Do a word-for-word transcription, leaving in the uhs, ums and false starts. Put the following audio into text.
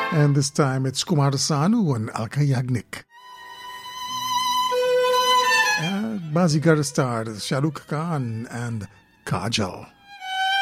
And this time it's Kumar Sanu and Alka Yagnik. Uh, Bazigar starred Shah Rukh Khan and Kajal.